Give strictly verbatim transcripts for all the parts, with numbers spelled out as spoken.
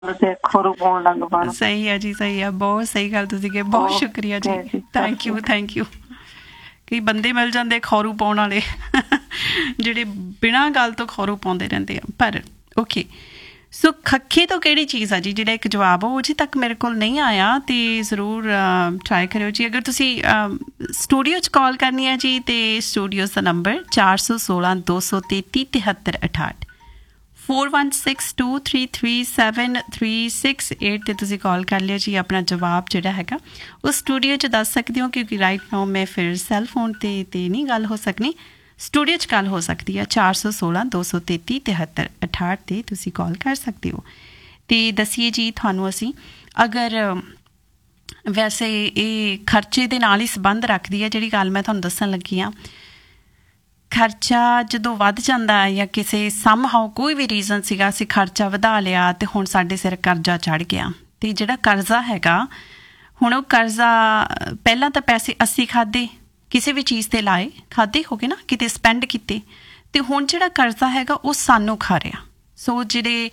ਖੋਰੂ ਪਾਉਣ ਲੱਗ ਪਾਉਣਾ। ਸਹੀ ਹੈ ਜੀ, ਸਹੀ ਹੈ, ਬਹੁਤ ਸਹੀ ਗੱਲ ਤੁਸੀਂ ਕਿ ਬਹੁਤ ਸ਼ੁਕਰੀਆ ਜੀ, ਥੈਂਕ ਯੂ ਥੈਂਕ ਯੂ। ਕਈ ਬੰਦੇ ਮਿਲ ਜਾਂਦੇ ਖੌਰੂ ਪਾਉਣ ਵਾਲੇ ਜਿਹੜੇ ਬਿਨਾਂ ਗੱਲ ਤੋਂ ਖੌਰੂ ਪਾਉਂਦੇ ਰਹਿੰਦੇ ਆ। ਪਰ ਓਕੇ, ਸੋ ਖੱਖੇ ਤੋਂ ਕਿਹੜੀ ਚੀਜ਼ ਆ ਜੀ, ਜਿਹੜਾ ਇੱਕ ਜਵਾਬ ਉਹ ਅਜੇ ਤੱਕ ਮੇਰੇ ਕੋਲ ਨਹੀਂ ਆਇਆ, ਅਤੇ ਜ਼ਰੂਰ ਟਰਾਈ ਕਰਿਓ ਜੀ। ਅਗਰ ਤੁਸੀਂ ਸਟੂਡੀਓ 'ਚ ਕਾਲ ਕਰਨੀ ਹੈ ਜੀ, ਅਤੇ ਸਟੂਡੀਓ ਦਾ ਨੰਬਰ ਚਾਰ ਸੌ ਸੋਲਾਂ ਦੋ ਸੌ ਤੇਤੀ ਤਿਹੱਤਰ ਅਠਾਹਠ four one six two three three seven three six eight 'ਤੇ ਤੁਸੀਂ ਕਾਲ ਕਰ ਲਿਓ ਜੀ। ਆਪਣਾ ਜਵਾਬ ਜਿਹੜਾ ਹੈਗਾ ਉਹ ਸਟੂਡੀਓ 'ਚ ਦੱਸ ਸਕਦੇ ਹੋ, ਕਿਉਂਕਿ ਰਾਈਟ ਨਾਓ ਮੈਂ ਫਿਰ ਸੈੱਲ ਫੋਨ 'ਤੇ ਤੇ ਨਹੀਂ ਗੱਲ ਹੋ ਸਕਣੀ, ਸਟੂਡੀਓ 'ਚ ਗੱਲ ਹੋ ਸਕਦੀ ਆ। ਚਾਰ ਸੌ ਸੋਲਾਂ ਦੋ ਸੌ ਤੇਤੀ ਤਿਹੱਤਰ ਅਠਾਹਠ 'ਤੇ ਤੁਸੀਂ ਕਾਲ ਕਰ ਸਕਦੇ ਹੋ। ਅਤੇ ਦੱਸੀਏ ਜੀ ਤੁਹਾਨੂੰ ਅਸੀਂ, ਅਗਰ ਵੈਸੇ ਇਹ ਖਰਚੇ ਦੇ ਨਾਲ ਹੀ ਸੰਬੰਧ ਰੱਖਦੀ ਹੈ ਜਿਹੜੀ ਗੱਲ ਮੈਂ ਤੁਹਾਨੂੰ ਦੱਸਣ ਲੱਗੀ ਹਾਂ। ਖਰਚਾ ਜਦੋਂ ਵੱਧ ਜਾਂਦਾ ਜਾਂ ਕਿਸੇ ਸਮਹਾਓ ਕੋਈ ਵੀ ਰੀਜ਼ਨ ਸੀਗਾ, ਅਸੀਂ ਖਰਚਾ ਵਧਾ ਲਿਆ ਅਤੇ ਹੁਣ ਸਾਡੇ ਸਿਰ ਕਰਜ਼ਾ ਚੜ੍ਹ ਗਿਆ। ਅਤੇ ਜਿਹੜਾ ਕਰਜ਼ਾ ਹੈਗਾ ਹੁਣ ਉਹ ਕਰਜ਼ਾ, ਪਹਿਲਾਂ ਤਾਂ ਪੈਸੇ ਅਸੀਂ ਖਾਧੇ, ਕਿਸੇ ਵੀ ਚੀਜ਼ 'ਤੇ ਲਾਏ, ਖਾਧੇ ਹੋ ਗਏ ਨਾ, ਕਿਤੇ ਸਪੈਂਡ ਕੀਤੇ, ਅਤੇ ਹੁਣ ਜਿਹੜਾ ਕਰਜ਼ਾ ਹੈਗਾ ਉਹ ਸਾਨੂੰ ਖਾ ਰਿਹਾ। ਸੋ ਜਿਹੜੇ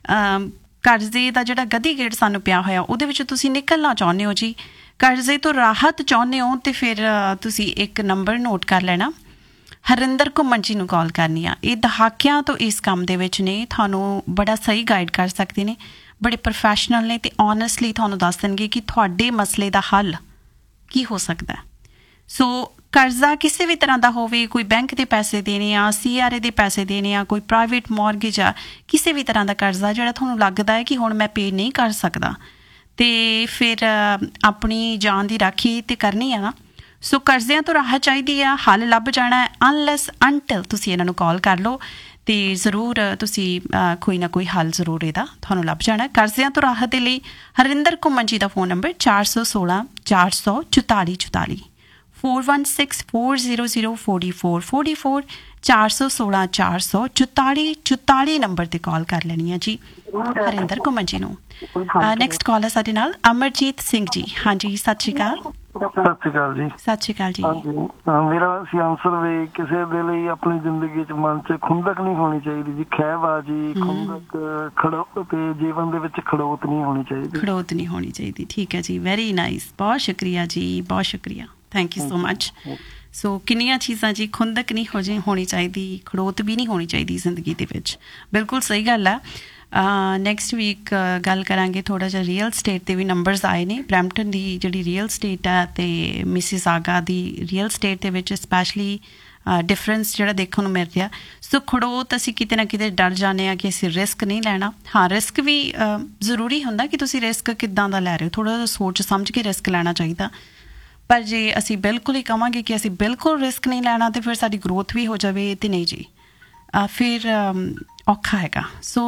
ਕਰਜ਼ੇ ਦਾ ਜਿਹੜਾ ਗਧੀ ਗੇੜ ਸਾਨੂੰ ਪਿਆ ਹੋਇਆ ਉਹਦੇ ਵਿੱਚ ਤੁਸੀਂ ਨਿਕਲਣਾ ਚਾਹੁੰਦੇ ਹੋ ਜੀ, ਕਰਜ਼ੇ ਤੋਂ ਰਾਹਤ ਚਾਹੁੰਦੇ ਹੋ, ਅਤੇ ਫਿਰ ਤੁਸੀਂ ਇੱਕ ਨੰਬਰ ਨੋਟ ਕਰ ਲੈਣਾ, ਹਰਿੰਦਰ ਘੁੰਮਣ ਜੀ ਨੂੰ ਕਾਲ ਕਰਨੀ ਆ। ਇਹ ਦਹਾਕਿਆਂ ਤੋਂ ਇਸ ਕੰਮ ਦੇ ਵਿੱਚ ਨੇ, ਤੁਹਾਨੂੰ ਬੜਾ ਸਹੀ ਗਾਈਡ ਕਰ ਸਕਦੇ ਨੇ, ਬੜੇ ਪ੍ਰੋਫੈਸ਼ਨਲ ਨੇ, ਅਤੇ ਓਨੈਸਟਲੀ ਤੁਹਾਨੂੰ ਦੱਸ ਦੇਣਗੇ ਕਿ ਤੁਹਾਡੇ ਮਸਲੇ ਦਾ ਹੱਲ ਕੀ ਹੋ ਸਕਦਾ। ਸੋ ਕਰਜ਼ਾ ਕਿਸੇ ਵੀ ਤਰ੍ਹਾਂ ਦਾ ਹੋਵੇ, ਕੋਈ ਬੈਂਕ ਦੇ ਪੈਸੇ ਦੇਣੇ ਆ, ਸੀ ਆਰ ਏ ਦੇ ਪੈਸੇ ਦੇਣੇ ਆ, ਕੋਈ ਪ੍ਰਾਈਵੇਟ ਮੌਰਗੇਜ ਆ, ਕਿਸੇ ਵੀ ਤਰ੍ਹਾਂ ਦਾ ਕਰਜ਼ਾ ਜਿਹੜਾ ਤੁਹਾਨੂੰ ਲੱਗਦਾ ਹੈ ਕਿ ਹੁਣ ਮੈਂ ਪੇ ਨਹੀਂ ਕਰ ਸਕਦਾ, ਅਤੇ ਫਿਰ ਆਪਣੀ ਜਾਨ ਦੀ ਰਾਖੀ ਤਾਂ ਕਰਨੀ ਆ ਨਾ। ਸੋ ਕਰਜ਼ਿਆਂ ਤੋਂ ਰਾਹਤ ਚਾਹੀਦੀ ਆ, ਹੱਲ ਲੱਭ ਜਾਣਾ ਹੈ, ਅਨਲੈਸ ਅੰਟਿਲ ਤੁਸੀਂ ਇਹਨਾਂ ਨੂੰ ਕਾਲ ਕਰ ਲਓ, ਅਤੇ ਜ਼ਰੂਰ ਤੁਸੀਂ ਕੋਈ ਨਾ ਕੋਈ ਹੱਲ ਜ਼ਰੂਰ ਇਹਦਾ ਤੁਹਾਨੂੰ ਲੱਭ ਜਾਣਾ। ਕਰਜ਼ਿਆਂ ਤੋਂ ਰਾਹਤ ਦੇ ਲਈ ਹਰਿੰਦਰ ਘੁੰਮਣ ਜੀ ਦਾ ਫੋਨ ਨੰਬਰ ਚਾਰ ਸੌ ਸੋਲਾਂ ਚਾਰ ਸੌ ਚੁਤਾਲੀ ਚੁਤਾਲੀ four one six four zero zero forty four forty four ਚਾਰ ਸੌ ਸੋਲਾਂ ਚਾਰ ਸੌ ਚੁਤਾਲੀ ਚੁਤਾਲੀ ਨੰਬਰ 'ਤੇ ਕਾਲ ਕਰ ਲੈਣੀ ਹੈ ਜੀ ਹਰਿੰਦਰ ਘੁੰਮਣ ਜੀ ਨੂੰ। ਨੈਕਸਟ ਕਾਲ ਹੈ ਸਾਡੇ ਨਾਲ ਅਮਰਜੀਤ ਸਿੰਘ ਜੀ। ਹਾਂਜੀ, ਸਤਿ ਸ਼੍ਰੀ ਅਕਾਲ। ਸਤਿ ਸ਼੍ਰੀ ਅਕਾਲ ਜੀ। ਸਤਿ ਸ਼੍ਰੀ ਅਕਾਲ ਜੀ। ਮੇਰਾ ਸੀ ਆਨਸਰ ਵੀ ਕਿਸੇ ਦੇ ਲਈ ਆਪਣੀ ਜ਼ਿੰਦਗੀ 'ਚ ਮਨ 'ਚ ਖੁੰਦਕ ਨਹੀਂ ਹੋਣੀ ਚਾਹੀਦੀ ਜੀ, ਖਹਿਬਾਜ਼ੀ, ਖੁੰਦਕ, ਖੜੋ ਤੇ ਜੀਵਨ ਦੇ ਵਿੱਚ ਖੜੋਤ ਨਹੀਂ ਹੋਣੀ ਚਾਹੀਦੀ, ਖੜੋਤ ਨਹੀਂ ਹੋਣੀ ਚਾਹੀਦੀ। ਠੀਕ ਹੈ ਜੀ, ਵੈਰੀ ਨਾਈਸ, ਬਹੁਤ ਸ਼ੁਕਰੀਆ ਜੀ, ਬਹੁਤ ਸ਼ੁਕਰੀਆ, ਥੈਂਕ ਯੂ ਸੋ ਮਚ। ਸੋ ਕਿੰਨੀਆਂ ਚੀਜ਼ਾਂ ਜੀ, ਖੁੰਦਕ ਨਹੀਂ ਹੋ ਜੇ ਹੋਣੀ ਚਾਹੀਦੀ, ਖੜੋਤ ਵੀ ਨਹੀਂ ਹੋਣੀ ਚਾਹੀਦੀ ਜ਼ਿੰਦਗੀ ਦੇ ਵਿੱਚ, ਬਿਲਕੁਲ ਸਹੀ ਗੱਲ ਆ। ਨੈਕਸਟ ਵੀਕ ਗੱਲ ਕਰਾਂਗੇ ਥੋੜ੍ਹਾ ਜਿਹਾ ਰੀਅਲ ਸਟੇਟ 'ਤੇ ਵੀ ਨੰਬਰਸ ਆਏ ਨੇ। ਬਰੈਂਪਟਨ ਦੀ ਜਿਹੜੀ ਰੀਅਲ ਸਟੇਟ ਹੈ ਅਤੇ ਮਿਸੀਸਾਗਾ ਦੀ ਰੀਅਲ ਸਟੇਟ ਦੇ ਵਿੱਚ ਸਪੈਸ਼ਲੀ ਡਿਫਰੈਂਸ ਜਿਹੜਾ ਦੇਖਣ ਨੂੰ ਮਿਲ ਰਿਹਾ। ਸੋ ਖੜੋਤ ਅਸੀਂ ਕਿਤੇ ਨਾ ਕਿਤੇ ਡਰ ਜਾਂਦੇ ਹਾਂ ਕਿ ਅਸੀਂ ਰਿਸਕ ਨਹੀਂ ਲੈਣਾ। ਹਾਂ, ਰਿਸਕ ਵੀ ਜ਼ਰੂਰੀ ਹੁੰਦਾ ਕਿ ਤੁਸੀਂ ਰਿਸਕ ਕਿੱਦਾਂ ਦਾ ਲੈ ਰਹੇ ਹੋ, ਥੋੜ੍ਹਾ ਜਿਹਾ ਸੋਚ ਸਮਝ ਕੇ ਰਿਸਕ ਲੈਣਾ ਚਾਹੀਦਾ। ਪਰ ਜੇ ਅਸੀਂ ਬਿਲਕੁਲ ਹੀ ਕਹਾਂਗੇ ਕਿ ਅਸੀਂ ਬਿਲਕੁਲ ਰਿਸਕ ਨਹੀਂ ਲੈਣਾ, ਅਤੇ ਫਿਰ ਸਾਡੀ ਗਰੋਥ ਵੀ ਹੋ ਜਾਵੇ, ਅਤੇ ਨਹੀਂ ਜੀ, ਫਿਰ ਔਖਾ ਹੈਗਾ। ਸੋ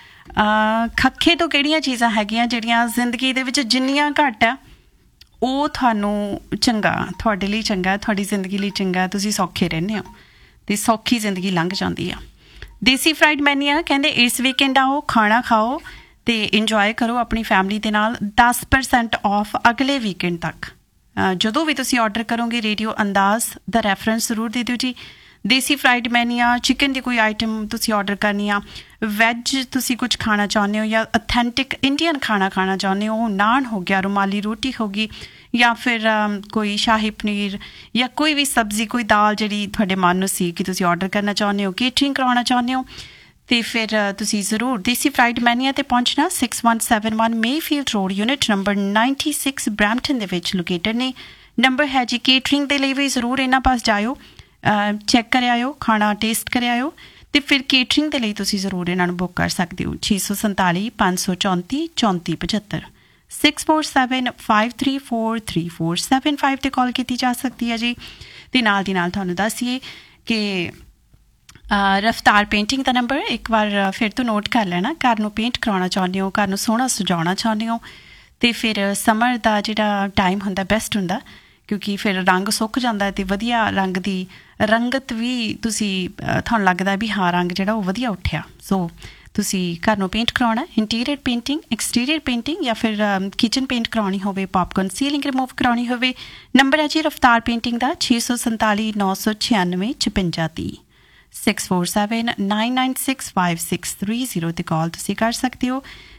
ਖੱਖੇ ਤੋਂ ਕਿਹੜੀਆਂ ਚੀਜ਼ਾਂ ਹੈਗੀਆਂ ਜਿਹੜੀਆਂ ਜ਼ਿੰਦਗੀ ਦੇ ਵਿੱਚ ਜਿੰਨੀਆਂ ਘੱਟ ਆ ਉਹ ਤੁਹਾਨੂੰ ਚੰਗਾ, ਤੁਹਾਡੇ ਲਈ ਚੰਗਾ, ਤੁਹਾਡੀ ਜ਼ਿੰਦਗੀ ਲਈ ਚੰਗਾ, ਤੁਸੀਂ ਸੌਖੇ ਰਹਿੰਦੇ ਹੋ ਅਤੇ ਸੌਖੀ ਜ਼ਿੰਦਗੀ ਲੰਘ ਜਾਂਦੀ ਆ। ਦੇਸੀ ਫਰਾਈਡ ਮੈਨੀਆ ਕਹਿੰਦੇ ਇਸ ਵੀਕਐਂਡ ਆਓ, ਖਾਣਾ ਖਾਓ ਅਤੇ ਇੰਜੋਏ ਕਰੋ ਆਪਣੀ ਫੈਮਲੀ ਦੇ ਨਾਲ। ਦਸ ਪਰਸੈਂਟ ਔਫ ਅਗਲੇ ਵੀਕਐਂਡ ਤੱਕ। ਜਦੋਂ ਵੀ ਤੁਸੀਂ ਔਡਰ ਕਰੋਗੇ ਰੇਡੀਓ ਅੰਦਾਜ਼ ਦਾ ਰੈਫਰੈਂਸ ਜ਼ਰੂਰ ਦੇ ਦਿਓ ਜੀ। ਦੇਸੀ ਫਰਾਈਡ ਮੈਨੀਆ, ਚਿਕਨ ਦੀ ਕੋਈ ਆਈਟਮ ਤੁਸੀਂ ਔਡਰ ਕਰਨੀ ਆ, ਵੈਜ ਤੁਸੀਂ ਕੁਝ ਖਾਣਾ ਚਾਹੁੰਦੇ ਹੋ ਜਾਂ ਅਥੈਂਟਿਕ ਇੰਡੀਅਨ ਖਾਣਾ ਖਾਣਾ ਚਾਹੁੰਦੇ ਹੋ, ਨਾਨ ਹੋ ਗਿਆ, ਰੁਮਾਲੀ ਰੋਟੀ ਹੋ ਗਈ, ਜਾਂ ਫਿਰ ਕੋਈ ਸ਼ਾਹੀ ਪਨੀਰ ਜਾਂ ਕੋਈ ਵੀ ਸਬਜ਼ੀ, ਕੋਈ ਦਾਲ ਜਿਹੜੀ ਤੁਹਾਡੇ ਮਨ ਨੂੰ ਸੀ ਕਿ ਤੁਸੀਂ ਔਡਰ ਕਰਨਾ ਚਾਹੁੰਦੇ ਹੋ, ਕੇਟਰਿੰਗ ਕਰਵਾਉਣਾ ਚਾਹੁੰਦੇ ਹੋ, ਅਤੇ ਫਿਰ ਤੁਸੀਂ ਜ਼ਰੂਰ ਦੇਸੀ ਫਰਾਈਡ ਮੈਨੀਆ 'ਤੇ ਪਹੁੰਚਣਾ। Six one seven one Mayfield road, unit number ninety six, Brampton ਦੇ ਵਿੱਚ ਲੋਕੇਟਡ ਨੇ। ਨੰਬਰ ਹੈ ਜੀ ਕੇਟਰਿੰਗ ਦੇ ਲਈ ਵੀ ਜ਼ਰੂਰ ਇਹਨਾਂ ਪਾਸ ਜਾਇਓ, ਚੈੱਕ ਕਰ ਆਇਓ, ਖਾਣਾ ਟੇਸਟ ਕਰ ਆਇਓ, ਅਤੇ ਫਿਰ ਕੇਟਰਿੰਗ ਦੇ ਲਈ ਤੁਸੀਂ ਜ਼ਰੂਰ ਇਹਨਾਂ ਨੂੰ ਬੁੱਕ ਕਰ ਸਕਦੇ ਹੋ। ਛੇ ਸੌ ਸੰਤਾਲੀ ਪੰਜ ਸੌ ਚੌਂਤੀ ਚੌਂਤੀ ਪਝੱਤਰ six four seven five three four three four seven five 'ਤੇ ਕਾਲ ਕੀਤੀ ਜਾ ਸਕਦੀ ਹੈ ਜੀ। ਅਤੇ ਨਾਲ ਦੀ ਨਾਲ ਤੁਹਾਨੂੰ ਦੱਸੀਏ ਕਿ ਰਫਤਾਰ ਪੇਂਟਿੰਗ ਦਾ ਨੰਬਰ ਇੱਕ ਵਾਰ ਫਿਰ ਤੋਂ ਨੋਟ ਕਰ ਲੈਣਾ। ਘਰ ਨੂੰ ਪੇਂਟ ਕਰਾਉਣਾ ਚਾਹੁੰਦੇ ਹੋ, ਘਰ ਨੂੰ ਸੋਹਣਾ ਸਜਾਉਣਾ ਚਾਹੁੰਦੇ ਹੋ, ਅਤੇ ਫਿਰ ਸਮਰ ਦਾ ਜਿਹੜਾ ਟਾਈਮ ਹੁੰਦਾ ਬੈਸਟ ਹੁੰਦਾ, ਕਿਉਂਕਿ ਫਿਰ ਰੰਗ ਸੁੱਕ ਜਾਂਦਾ ਅਤੇ ਵਧੀਆ ਰੰਗ ਦੀ ਰੰਗਤ ਵੀ ਤੁਸੀਂ ਤੁਹਾਨੂੰ ਲੱਗਦਾ ਵੀ ਹਾਂ ਰੰਗ ਜਿਹੜਾ ਉਹ ਵਧੀਆ ਉੱਠਿਆ। ਸੋ ਤੁਸੀਂ ਘਰ ਨੂੰ ਪੇਂਟ ਕਰਾਉਣਾ, ਇੰਟੀਰੀਅਰ ਪੇਂਟਿੰਗ, ਐਕਸਟੀਰੀਅਰ ਪੇਂਟਿੰਗ, ਜਾਂ ਫਿਰ ਕਿਚਨ ਪੇਂਟ ਕਰਾਉਣੀ ਹੋਵੇ, ਪਾਪਕੋਰਨ ਸੀਲਿੰਗ ਰਿਮੂਵ ਕਰਾਉਣੀ ਹੋਵੇ, ਨੰਬਰ ਹੈ ਜੀ ਰਫਤਾਰ ਪੇਂਟਿੰਗ ਦਾ ਛੇ ਸੌ ਸੰਤਾਲੀ ਨੌ ਸੌ ਛਿਆਨਵੇਂ ਛਪੰਜਾ ਤੀਹ six four seven nine nine six five six three zero 'ਤੇ ਕਾਲ ਤੁਸੀਂ ਕਰ ਸਕਦੇ ਹੋ।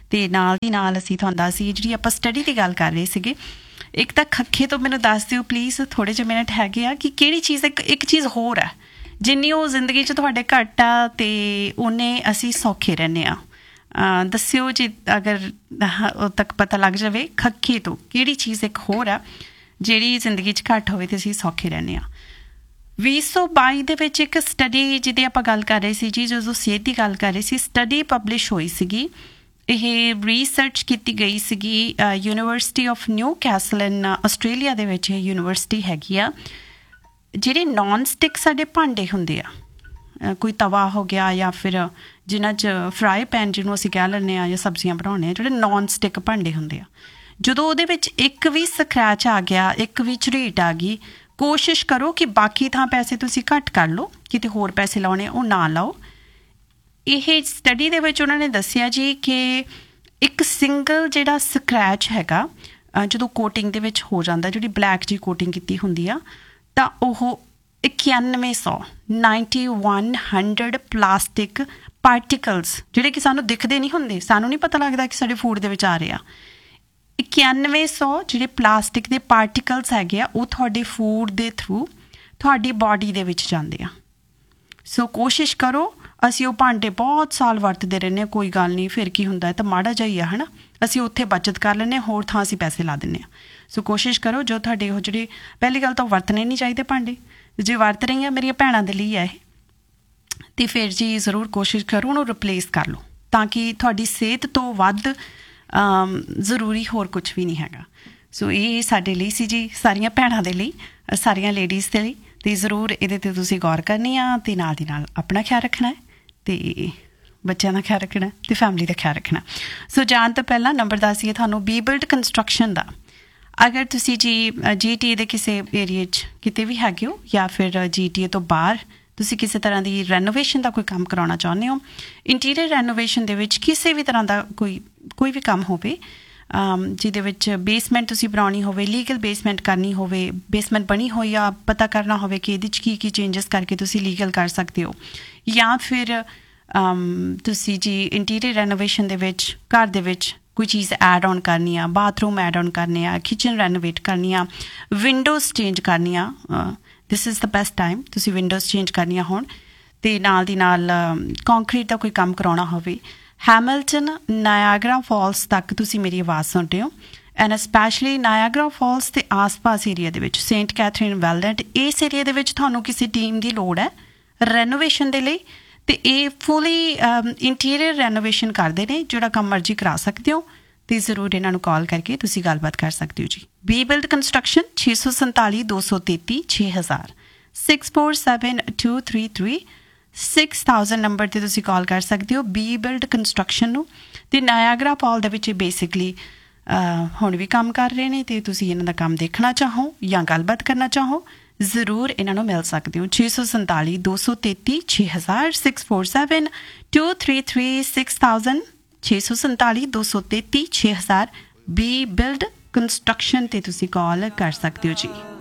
ਤੇ ਨਾਲ ਦੀ ਨਾਲ ਅਸੀਂ ਤੁਹਾਨੂੰ ਦੱਸ ਦਈਏ ਜਿਹੜੀ ਆਪਾਂ ਸਟੱਡੀ ਦੀ ਗੱਲ ਕਰ ਰਹੇ ਸੀਗੇ, ਇੱਕ ਤਾਂ ਖੱਖੇ ਤੋਂ ਮੈਨੂੰ ਦੱਸ ਦਿਓ ਪਲੀਜ਼, ਥੋੜ੍ਹੇ ਜਿਹੇ ਮਿੰਟ ਹੈਗੇ ਆ, ਕਿ ਕਿਹੜੀ ਚੀਜ਼ ਇੱਕ ਇੱਕ ਚੀਜ਼ ਹੋਰ ਹੈ ਜਿੰਨੀ ਉਹ ਜ਼ਿੰਦਗੀ 'ਚ ਤੁਹਾਡੇ ਘੱਟ ਆ ਅਤੇ ਉਹਨੇ ਅਸੀਂ ਸੌਖੇ ਰਹਿੰਦੇ ਹਾਂ। ਦੱਸਿਓ ਜੀ ਅਗਰ ਉਦੋਂ ਤੱਕ ਪਤਾ ਲੱਗ ਜਾਵੇ ਖੱਖੇ ਤੋਂ ਕਿਹੜੀ ਚੀਜ਼ ਇੱਕ ਹੋਰ ਆ ਜਿਹੜੀ ਜ਼ਿੰਦਗੀ 'ਚ ਘੱਟ ਹੋਵੇ ਅਤੇ ਅਸੀਂ ਸੌਖੇ ਰਹਿੰਦੇ ਹਾਂ। ਵੀਹ ਸੌ ਬਾਈ ਦੇ ਵਿੱਚ ਇੱਕ ਸਟੱਡੀ ਜਿਹਦੀ ਆਪਾਂ ਗੱਲ ਕਰ ਰਹੇ ਸੀ ਜੀ, ਜਦੋਂ ਸਿਹਤ ਦੀ ਗੱਲ ਕਰ ਰਹੇ ਸੀ, ਸਟੱਡੀ ਪਬਲਿਸ਼ ਹੋਈ ਸੀਗੀ। ਇਹ ਰਿਸਰਚ ਕੀਤੀ ਗਈ ਸੀਗੀ university of new Castell in Australia ਦੇ ਵਿੱਚ। ਇਹ ਯੂਨੀਵਰਸਿਟੀ ਹੈਗੀ ਆ। ਜਿਹੜੇ ਨੋਨ ਸਟਿਕ ਸਾਡੇ ਭਾਂਡੇ ਹੁੰਦੇ ਆ, ਕੋਈ ਤਵਾ ਹੋ ਗਿਆ ਜਾਂ ਫਿਰ ਜਿਨ੍ਹਾਂ 'ਚ ਫਰਾਈ ਪੈਨ ਜਿਹਨੂੰ ਅਸੀਂ ਕਹਿ ਲੈਂਦੇ ਹਾਂ ਜਾਂ ਸਬਜ਼ੀਆਂ ਬਣਾਉਂਦੇ ਹਾਂ, ਜਿਹੜੇ ਨੋਨ ਸਟਿਕ ਭਾਂਡੇ ਹੁੰਦੇ ਆ, ਜਦੋਂ ਉਹਦੇ ਵਿੱਚ ਇੱਕ ਵੀ ਸਕਰੈਚ ਆ ਗਿਆ, ਇੱਕ ਵੀ ਝਰੀਟ ਆ ਗਈ, ਕੋਸ਼ਿਸ਼ ਕਰੋ ਕਿ ਬਾਕੀ ਥਾਂ ਪੈਸੇ ਤੁਸੀਂ ਘੱਟ ਕਰ ਲਓ, ਕਿਤੇ ਹੋਰ ਪੈਸੇ ਲਾਉਣੇ ਉਹ ਨਾ ਲਾਓ। ਇਹ ਸਟੱਡੀ ਦੇ ਵਿੱਚ ਉਹਨਾਂ ਨੇ ਦੱਸਿਆ ਜੀ ਕਿ ਇੱਕ ਸਿੰਗਲ ਜਿਹੜਾ ਸਕਰੈਚ ਹੈਗਾ, ਜਦੋਂ ਕੋਟਿੰਗ ਦੇ ਵਿੱਚ ਹੋ ਜਾਂਦਾ, ਜਿਹੜੀ ਬਲੈਕ ਜੀ ਕੋਟਿੰਗ ਕੀਤੀ ਹੁੰਦੀ ਆ, ਤਾਂ ਉਹ ਇਕਾਨਵੇਂ ਸੌ ninety one hundred plastic particles, ਜਿਹੜੇ ਕਿ ਸਾਨੂੰ ਦਿਖਦੇ ਨਹੀਂ ਹੁੰਦੇ, ਸਾਨੂੰ ਨਹੀਂ ਪਤਾ ਲੱਗਦਾ ਕਿ ਸਾਡੇ ਫੂਡ ਦੇ ਵਿੱਚ ਆ ਰਹੇ ਆ, ਇਕਾਨਵੇਂ ਸੌ ਜਿਹੜੇ ਪਲਾਸਟਿਕ ਦੇ ਪਾਰਟੀਕਲਸ ਹੈਗੇ ਆ, ਉਹ ਤੁਹਾਡੇ ਫੂਡ ਦੇ ਥਰੂ ਤੁਹਾਡੀ ਬਾਡੀ ਦੇ ਵਿੱਚ ਜਾਂਦੇ ਆ। ਸੋ ਕੋਸ਼ਿਸ਼ ਕਰੋ, ਅਸੀਂ ਉਹ ਭਾਂਡੇ ਬਹੁਤ ਸਾਲ ਵਰਤਦੇ ਰਹਿੰਦੇ ਹਾਂ, ਕੋਈ ਗੱਲ ਨਹੀਂ, ਫਿਰ ਕੀ ਹੁੰਦਾ, ਤਾਂ ਮਾੜਾ ਜਿਹਾ ਹੀ ਆ, ਹੈ ਨਾ, ਅਸੀਂ ਉੱਥੇ ਬੱਚਤ ਕਰ ਲੈਂਦੇ ਹਾਂ, ਹੋਰ ਥਾਂ ਅਸੀਂ ਪੈਸੇ ਲਾ ਦਿੰਦੇ ਹਾਂ। ਸੋ ਕੋਸ਼ਿਸ਼ ਕਰੋ ਜੋ ਤੁਹਾਡੇ ਉਹ ਜਿਹੜੇ, ਪਹਿਲੀ ਗੱਲ ਤਾਂ ਵਰਤਣੇ ਨਹੀਂ ਚਾਹੀਦੇ ਭਾਂਡੇ, ਜੇ ਵਰਤ ਰਹੀਆਂ ਮੇਰੀਆਂ ਭੈਣਾਂ ਦੇ ਲਈ ਹੈ ਇਹ, ਅਤੇ ਫਿਰ ਜੀ ਜ਼ਰੂਰ ਕੋਸ਼ਿਸ਼ ਕਰੋ ਉਹਨੂੰ ਰਿਪਲੇਸ ਕਰ ਲਓ, ਤਾਂ ਕਿ ਤੁਹਾਡੀ ਸਿਹਤ ਤੋਂ ਵੱਧ ਜ਼ਰੂਰੀ ਹੋਰ ਕੁਛ ਵੀ ਨਹੀਂ ਹੈਗਾ। ਸੋ ਇਹ ਸਾਡੇ ਲਈ ਸੀ ਜੀ, ਸਾਰੀਆਂ ਭੈਣਾਂ ਦੇ ਲਈ, ਸਾਰੀਆਂ ਲੇਡੀਜ਼ ਦੇ ਲਈ, ਅਤੇ ਜ਼ਰੂਰ ਇਹਦੇ 'ਤੇ ਤੁਸੀਂ ਗੌਰ ਕਰਨੀ ਆ, ਅਤੇ ਨਾਲ ਦੀ ਨਾਲ ਆਪਣਾ ਖਿਆਲ ਰੱਖਣਾ ਹੈ, ਅਤੇ ਬੱਚਿਆਂ ਦਾ ਖਿਆਲ ਰੱਖਣਾ, ਅਤੇ ਫੈਮਿਲੀ ਦਾ ਖਿਆਲ ਰੱਖਣਾ। ਸੋ ਜਾਣ ਤੋਂ ਪਹਿਲਾਂ ਨੰਬਰ ਦੱਸੀਏ ਤੁਹਾਨੂੰ ਬੀ ਬਿਲਡ ਕੰਸਟਰਕਸ਼ਨ ਦਾ। ਅਗਰ ਤੁਸੀਂ ਜੀ ਜੀ ਟੀ ਏ ਦੇ ਕਿਸੇ ਏਰੀਏ 'ਚ ਕਿਤੇ ਵੀ ਹੈਗੇ ਹੋ, ਜਾਂ ਫਿਰ ਜੀ ਟੀ ਏ ਤੋਂ ਬਾਹਰ ਤੁਸੀਂ ਕਿਸੇ ਤਰ੍ਹਾਂ ਦੀ ਰੈਨੋਵੇਸ਼ਨ ਦਾ ਕੋਈ ਕੰਮ ਕਰਾਉਣਾ ਚਾਹੁੰਦੇ ਹੋ, ਇੰਟੀਰੀਅਰ ਰੈਨੋਵੇਸ਼ਨ ਦੇ ਵਿੱਚ ਕਿਸੇ ਵੀ ਤਰ੍ਹਾਂ ਦਾ ਕੋਈ ਕੋਈ ਵੀ ਕੰਮ ਹੋਵੇ, ਜਿਹਦੇ ਵਿੱਚ ਬੇਸਮੈਂਟ ਤੁਸੀਂ ਬਣਾਉਣੀ ਹੋਵੇ, ਲੀਗਲ ਬੇਸਮੈਂਟ ਕਰਨੀ ਹੋਵੇ, ਬੇਸਮੈਂਟ ਬਣੀ ਹੋਈ ਆ, ਪਤਾ ਕਰਨਾ ਹੋਵੇ ਕਿ ਇਹਦੇ 'ਚ ਕੀ ਕੀ ਚੇਂਜਸ ਕਰਕੇ ਤੁਸੀਂ ਲੀਗਲ ਕਰ ਸਕਦੇ ਹੋ, ਜਾਂ ਫਿਰ ਤੁਸੀਂ ਜੀ ਇੰਟੀਰੀਅਰ ਰੈਨੋਵੇਸ਼ਨ ਦੇ ਵਿੱਚ ਘਰ ਦੇ ਵਿੱਚ ਕੋਈ ਚੀਜ਼ ਐਡ ਔਨ ਕਰਨੀ ਆ, ਬਾਥਰੂਮ ਐਡ ਔਨ ਕਰਨੇ ਆ, ਕਿਚਨ ਰੈਨੋਵੇਟ ਕਰਨੀ ਆ, ਵਿੰਡੋਜ਼ ਚੇਂਜ ਕਰਨੀਆਂ, this is the best time ਤੁਸੀਂ ਵਿੰਡੋਜ਼ ਚੇਂਜ ਕਰਨੀਆਂ ਹੋਣ, ਅਤੇ ਨਾਲ ਦੀ ਨਾਲ ਕੰਕਰੀਟ ਦਾ ਕੋਈ ਕੰਮ ਕਰਾਉਣਾ ਹੋਵੇ, ਹੈਮਿਲਟਨ ਨਾਇਆਗਰਾ ਫਾਲਸ ਤੱਕ ਤੁਸੀਂ ਮੇਰੀ ਆਵਾਜ਼ ਸੁਣਦੇ ਹੋ, ਐਂਡ ਸਪੈਸ਼ਲੀ ਨਾਇਆਗਰਾ ਫਾਲਸ ਦੇ ਆਸ-ਪਾਸ ਏਰੀਆ ਦੇ ਵਿੱਚ, ਸੇਂਟ ਕੈਥਰੀਨ ਵੈਲਡੈਂਟ, ਇਸ ਏਰੀਆ ਦੇ ਵਿੱਚ ਤੁਹਾਨੂੰ ਕਿਸੇ ਟੀਮ ਦੀ ਲੋੜ ਹੈ ਰੈਨੋਵੇਸ਼ਨ ਦੇ ਲਈ, ਅਤੇ ਇਹ ਫੁੱਲੀ ਇੰਟੀਰੀਅਰ ਰੈਨੋਵੇਸ਼ਨ ਕਰਦੇ ਨੇ, ਜਿਹੜਾ ਕੰਮ ਮਰਜ਼ੀ ਕਰਾ ਸਕਦੇ ਹੋ, ਅਤੇ ਜ਼ਰੂਰ ਇਹਨਾਂ ਨੂੰ ਕਾਲ ਕਰਕੇ ਤੁਸੀਂ ਗੱਲਬਾਤ ਕਰ ਸਕਦੇ ਹੋ ਜੀ। ਬੀ ਬਿਲਡ ਕੰਸਟਰਕਸ਼ਨ ਛੇ ਸੌ ਸੰਤਾਲੀ ਦੋ ਸੌ ਤੇਤੀ ਛੇ ਹਜ਼ਾਰ six four seven two three three six thousand number 'ਤੇ ਤੁਸੀਂ ਕਾਲ ਕਰ ਸਕਦੇ ਹੋ ਬੀ ਬਿਲਡ ਕੰਸਟਰਕਸ਼ਨ ਨੂੰ। ਅਤੇ ਨਾਇਆਗਰਾ ਫਾਲ ਦੇ ਵਿੱਚ ਬੇਸਿਕਲੀ ਹੁਣ ਵੀ ਕੰਮ ਕਰ ਰਹੇ ਨੇ, ਅਤੇ ਤੁਸੀਂ ਇਹਨਾਂ ਦਾ ਕੰਮ ਦੇਖਣਾ ਚਾਹੋ ਜਾਂ ਗੱਲਬਾਤ ਕਰਨਾ ਚਾਹੋ, ਜ਼ਰੂਰ ਇਹਨਾਂ ਨੂੰ ਮਿਲ ਸਕਦੇ ਹੋ। ਛੇ ਸੌ ਸੰਤਾਲੀ ਦੋ ਸੌ ਤੇਤੀ ਛੇ ਹਜ਼ਾਰ six four seven two three three six thousand ਛੇ ਸੌ ਸੰਤਾਲੀ ਦੋ ਸੌ ਤੇਤੀ ਛੇ ਹਜ਼ਾਰ ਬੀ ਬਿਲਡ ਕੰਸਟਰਕਸ਼ਨ 'ਤੇ ਤੁਸੀਂ ਕਾਲ ਕਰ ਸਕਦੇ ਹੋ ਜੀ।